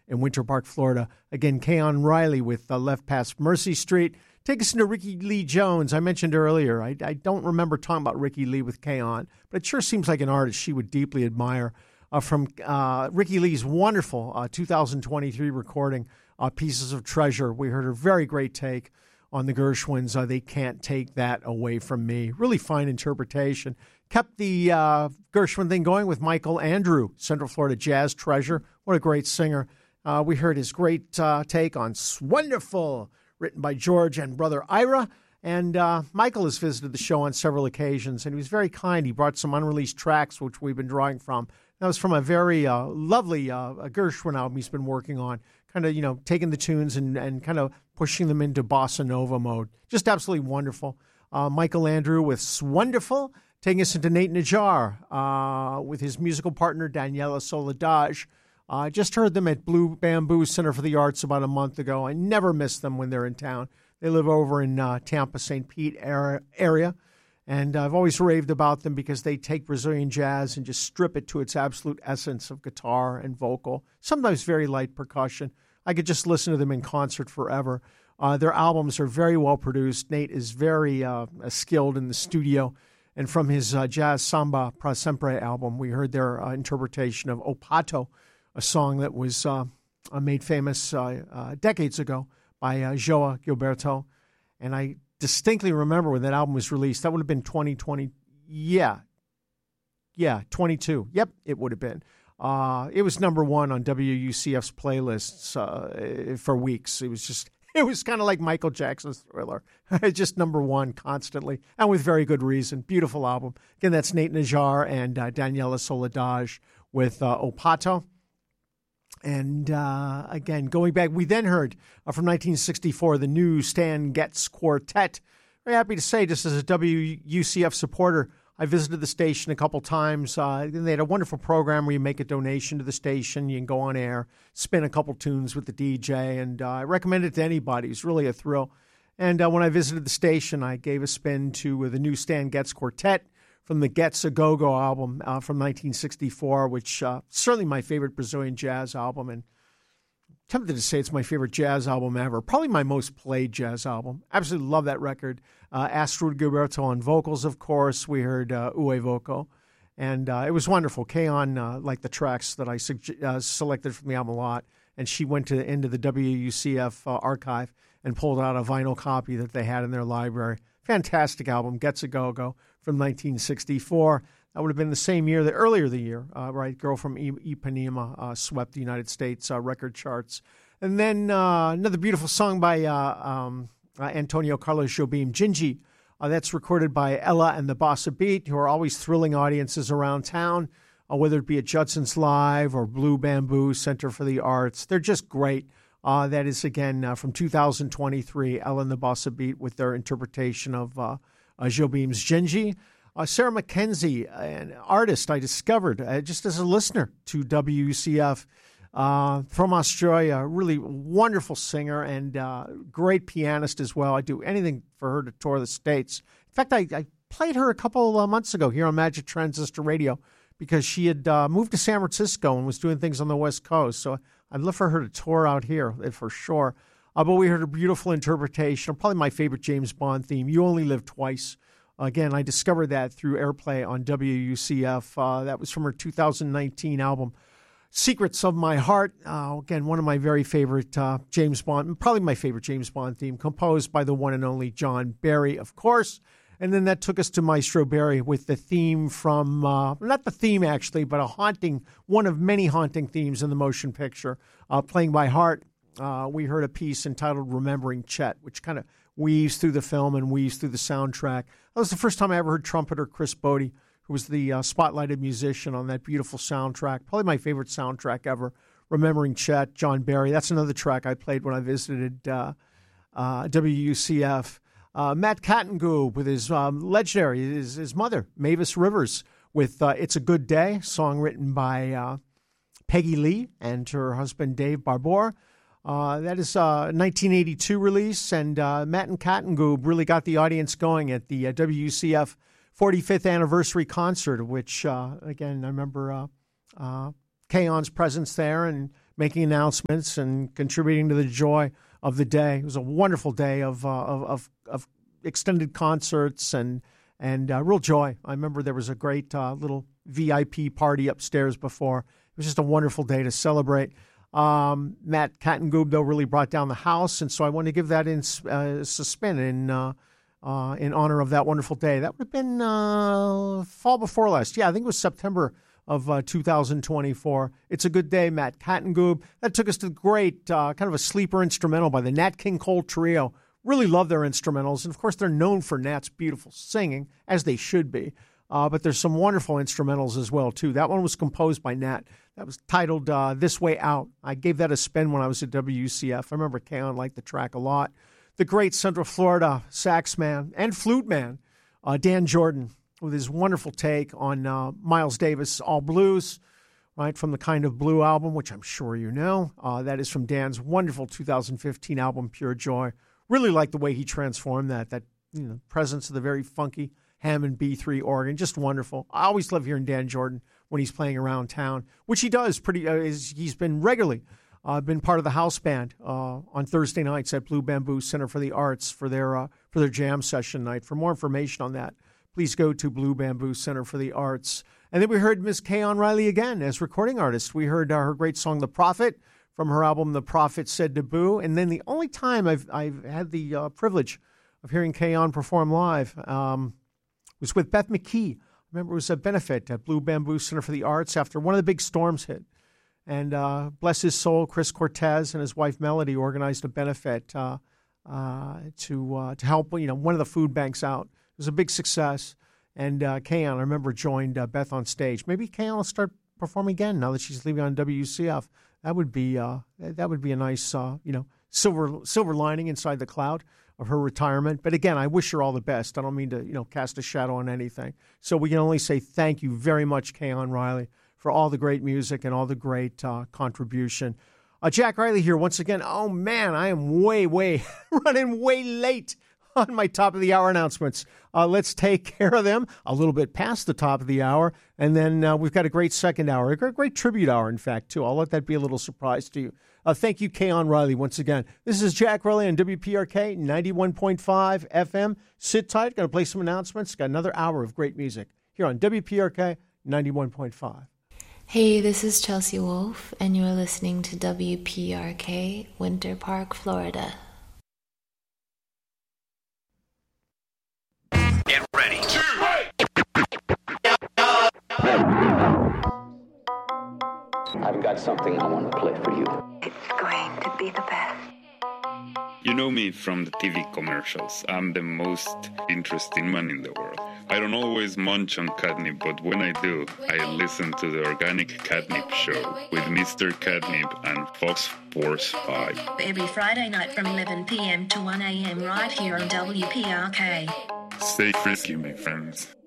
in Winter Park, Florida. Again, Keon Riley with Left Past Mercy Street. Take us into Ricky Lee Jones. I mentioned earlier, I don't remember talking about Ricky Lee with Keon, but it sure seems like an artist she would deeply admire. From Ricky Lee's wonderful 2023 recording, Pieces of Treasure. We heard her very great take on the Gershwins, They Can't Take That Away From Me. Really fine interpretation. Kept the Gershwin thing going with Michael Andrew, Central Florida jazz treasure. What a great singer. We heard his great take on Wonderful, written by George and brother Ira. And Michael has visited the show on several occasions, and he was very kind. He brought some unreleased tracks, which we've been drawing from. That was from a very lovely Gershwin album he's been working on, kind of, taking the tunes and kind of pushing them into bossa nova mode. Just absolutely wonderful. Michael Andrew with Wonderful, taking us into Nate Najjar with his musical partner, Daniela Soledad. I just heard them at Blue Bamboo Center for the Arts about a month ago. I never miss them when they're in town. They live over in Tampa, St. Pete area. And I've always raved about them because they take Brazilian jazz and just strip it to its absolute essence of guitar and vocal, sometimes very light percussion. I could just listen to them in concert forever. Their albums are very well produced. Nate is very skilled in the studio. And from his Jazz Samba Pra Sempre album, we heard their interpretation of O Pato, a song that was made famous decades ago by João Gilberto. And I distinctly remember when that album was released. That would have been 2020. Yeah, 22. Yep, it would have been. It was number one on WUCF's playlists for weeks. It was kind of like Michael Jackson's Thriller. Just number one constantly, and with very good reason. Beautiful album. Again, that's Nate Najjar and Daniela Soledad with O Pato. And again, going back, we then heard from 1964 the new Stan Getz Quartet. Very happy to say, just as a WUCF supporter, I visited the station a couple times. They had a wonderful program where you make a donation to the station. You can go on air, spin a couple tunes with the DJ, and I recommend it to anybody. It's really a thrill. And when I visited the station, I gave a spin to the new Stan Getz Quartet from the Getz A Go-Go album from 1964, which certainly my favorite Brazilian jazz album, and I'm tempted to say it's my favorite jazz album ever. Probably my most played jazz album. Absolutely love that record. Astrud Gilberto on vocals, of course. We heard Ue Voco, and it was wonderful. Keon liked the tracks that I selected from the album a lot, and she went into the WUCF archive and pulled out a vinyl copy that they had in their library. Fantastic album, Getz A Go-Go from 1964. That would have been the same year, earlier the year, right? Girl from Ipanema swept the United States record charts. And then another beautiful song by Antonio Carlos Jobim, Gingy. That's recorded by Ella and the Bossa Beat, who are always thrilling audiences around town, whether it be at Judson's Live or Blue Bamboo Center for the Arts. They're just great. That is, again, from 2023, Ella and the Bossa Beat with their interpretation of Jobim's Gingy. Sarah McKenzie, an artist I discovered just as a listener to WCF from Australia, really wonderful singer and great pianist as well. I'd do anything for her to tour the States. In fact, I played her a couple months ago here on Magic Transistor Radio because she had moved to San Francisco and was doing things on the West Coast. So I'd love for her to tour out here for sure. But we heard a beautiful interpretation of probably my favorite James Bond theme, You Only Live Twice. Again, I discovered that through airplay on WUCF. That was from her 2019 album, Secrets of My Heart. Again, one of my very favorite James Bond, probably my favorite James Bond theme, composed by the one and only John Barry, of course. And then that took us to Maestro Barry with the theme from, not the theme actually, but one of many haunting themes in the motion picture, Playing by Heart. We heard a piece entitled Remembering Chet, which kind of weaves through the film and weaves through the soundtrack. That was the first time I ever heard trumpeter Chris Bodie, who was the spotlighted musician on that beautiful soundtrack. Probably my favorite soundtrack ever, Remembering Chet, John Barry. That's another track I played when I visited WUCF. Matt Kattengoob with his legendary, his mother, Mavis Rivers, with It's a Good Day, song written by Peggy Lee and her husband Dave Barbour. That is a 1982 release, and Matt and Kattengoob really got the audience going at the WCF 45th anniversary concert, which, again, I remember Keon's presence there and making announcements and contributing to the joy of the day. It was a wonderful day of extended concerts and real joy. I remember there was a great little VIP party upstairs before. It was just a wonderful day to celebrate. Matt Kattengub, though, really brought down the house, and so I want to give that in a spin in honor of that wonderful day. That would have been fall before last. Yeah, I think it was September of 2024. It's a Good Day, Matt Kattengub. That took us to the great kind of a sleeper instrumental by the Nat King Cole Trio. Really love their instrumentals, and of course they're known for Nat's beautiful singing, as they should be. But there's some wonderful instrumentals as well, too. That one was composed by Nat. That was titled This Way Out. I gave that a spin when I was at WCF. I remember Kaon liked the track a lot. The great Central Florida sax man and flute man, Dan Jordan, with his wonderful take on Miles Davis' All Blues, right, from the Kind of Blue album, which I'm sure you know. That is from Dan's wonderful 2015 album, Pure Joy. Really like the way he transformed that presence of the very funky Hammond B3 organ. Just wonderful. I always love hearing Dan Jordan when he's playing around town, which he does he's been regularly been part of the house band on Thursday nights at Blue Bamboo Center for the Arts for their jam session night. For more information on that, please go to Blue Bamboo Center for the Arts. And then we heard Miss Kaon Riley again as recording artist. We heard her great song, The Prophet, from her album, The Prophet Said to Boo. And then the only time I've had the privilege of hearing Kaon perform live was with Beth McKee. I remember it was a benefit at Blue Bamboo Center for the Arts after one of the big storms hit. And bless his soul, Chris Cortez and his wife Melody organized a benefit to help one of the food banks out. It was a big success. And Kaon, I remember, joined Beth on stage. Maybe Kaon will start performing again now that she's leaving on WCF. That would be a nice silver lining inside the cloud of her retirement. But again, I wish her all the best. I don't mean to cast a shadow on anything. So we can only say thank you very much, Kaon Riley, for all the great music and all the great contribution. Jack Riley here once again. Oh man, I am running way late on my top of the hour announcements. Let's take care of them a little bit past the top of the hour, and then we've got a great second hour, a great tribute hour, in fact, too. I'll let that be a little surprise to you. Thank you, Kaon Riley, once again. This is Jack Riley on WPRK 91.5 FM. Sit tight. Going to play some announcements. Got another hour of great music here on WPRK 91.5. Hey, this is Chelsea Wolfe, and you're listening to WPRK, Winter Park, Florida. Get ready. I've got something I want to play for you. It's going to be the best. You know me from the TV commercials. I'm the most interesting man in the world. I don't always munch on catnip, but when I do, I listen to the Organic Catnip Show with Mr. Catnip and Fox Force 5. Every Friday night from 11 p.m. to 1 a.m. right here on WPRK. Stay frisky, my friends.